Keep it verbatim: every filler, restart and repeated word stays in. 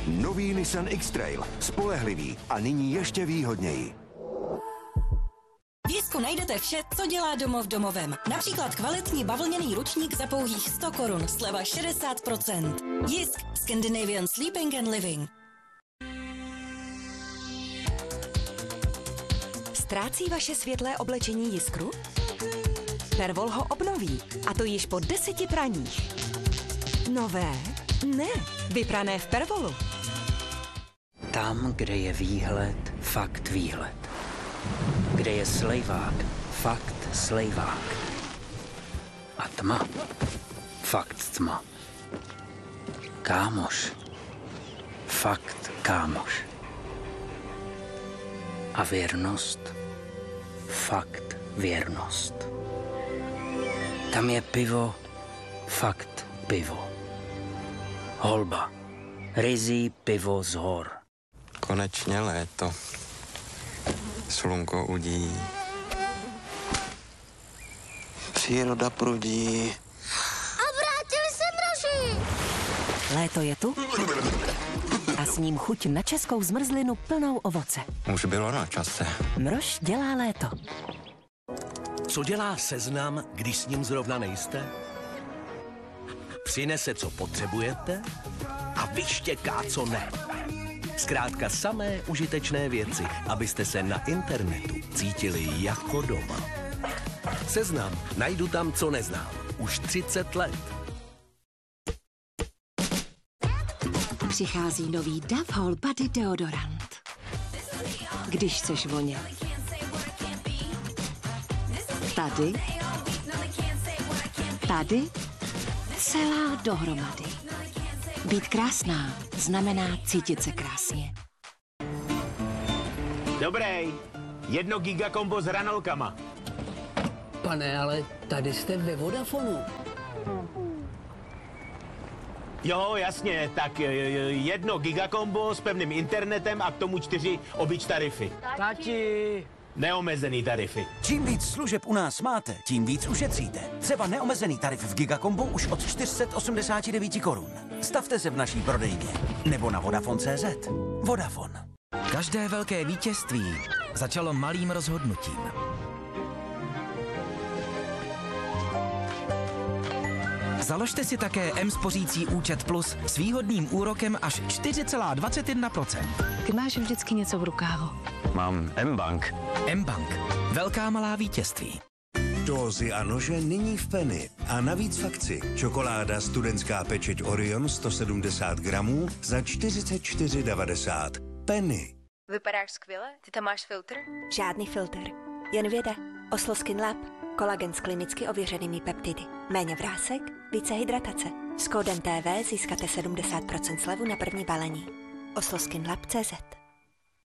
Nový Nissan X-Trail. Spolehlivý a nyní ještě výhodněji. V Jisku najdete vše, co dělá domov domovem. Například kvalitní bavlněný ručník za pouhých sto korun, sleva šedesát procent. Jisk, Scandinavian Sleeping and Living. Ztrácí vaše světlé oblečení jiskru? Pervol ho obnoví, a to již po deseti praních. Nové? Ne, vyprané v Pervolu. Tam, kde je výhled, fakt výhled. Kde je slejvák, fakt slejvák. A tma, fakt tma. Kámoš, fakt kámoš. A věrnost, fakt věrnost. Tam je pivo, fakt pivo. Holba, ryzí pivo z hor. Konečně léto. Slunko udí. Příroda prudí. A vrátili se mraži! Léto je tu a s ním chuť na českou zmrzlinu plnou ovoce. Už bylo na čase. Mrož dělá léto. Co dělá Seznam, když s ním zrovna nejste? Přinese, co potřebujete a vyštěká, co ne. Zkrátka samé užitečné věci, abyste se na internetu cítili jako doma. Seznam. Najdu tam, co neznám. Už třicet let. Přichází nový Dove Whole Body deodorant. Když chceš vonět. Tady. Tady. Celá dohromady. Být krásná znamená cítit se krásně. Dobrý. Jedno gigakombo s hranolkama. Pane, ale tady jste ve Vodafonu. Jo, jasně, tak jedno gigakombo s pevným internetem a k tomu čtyři obyč tarify. Tati! Neomezený tarify. Čím víc služeb u nás máte, tím víc ušetříte. Třeba neomezený tarif v Gigakombu už od čtyři sta osmdesát devět korun. Stavte se v naší prodejně nebo na Vodafone tečka cé zet. Vodafone. Každé velké vítězství začalo malým rozhodnutím. Založte si také M-spořící účet Plus s výhodným úrokem až čtyři celá dvacet jedna procenta. Ty máš vždycky něco v rukávu. Mám M-Bank. M-Bank. Velká malá vítězství. Dózy a nože nyní v Penny. A navíc v akci. Čokoláda studentská pečeť Orion sto sedmdesát gramů za čtyřicet čtyři devadesát. Penny. Vypadáš skvěle? Ty tam máš filtr? Žádný filtr. Jen věda. Oslo Skin Lab. Kolagen s klinicky ověřenými peptidy. Méně vrásek, více hydratace. S kódem T V získáte sedmdesát procent slevu na první balení. oslo skin lab tečka cé zet.